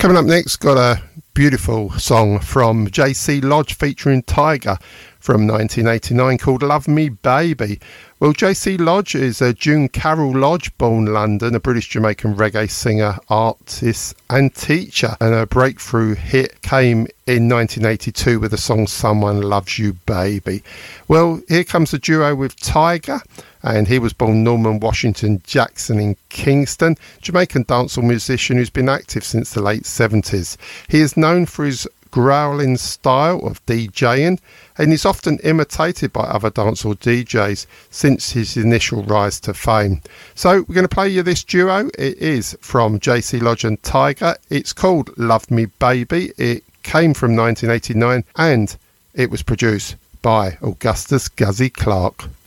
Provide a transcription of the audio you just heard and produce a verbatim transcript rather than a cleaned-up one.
Coming up next, got a beautiful song from J C Lodge featuring Tyga from nineteen eighty-nine called Love Me Baby. Well, J C Lodge is a June Carroll Lodge, born London, a British Jamaican reggae singer, artist and teacher, and her breakthrough hit came in nineteen eighty-two with the song Someone Loves You Baby. Well, here comes a duo with Tyga, and he was born Norman Washington Jackson in Kingston, Jamaican dancehall musician who's been active since the late seventies. He is known for his growling style of DJing, and is often imitated by other dancehall D Js since his initial rise to fame. So we're going to play you this duo. It is from J C Lodge and Tyga. It's called Love Me Baby. It came from nineteen eighty-nine and it was produced by Augustus Guzzy Clarke.